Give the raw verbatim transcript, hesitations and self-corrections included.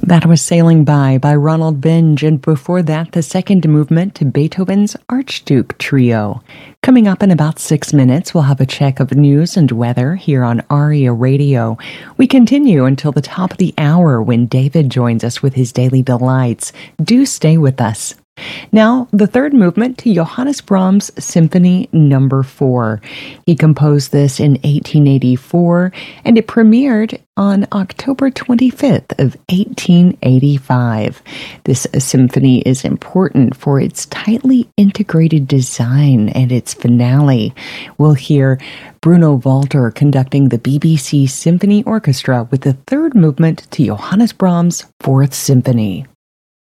That was Sailing By by Ronald Binge, and before that, the second movement to Beethoven's Archduke Trio. Coming up in about six minutes, we'll have a check of news and weather here on ARIA Radio. We continue until the top of the hour when David joins us with his Daily Delights. Do stay with us. Now, the third movement to Johannes Brahms' Symphony Number four. He composed this in eighteen eighty-four, and it premiered on October twenty-fifth of eighteen eighty-five. This symphony is important for its tightly integrated design and its finale. We'll hear Bruno Walter conducting the B B C Symphony Orchestra with the third movement to Johannes Brahms' Fourth Symphony.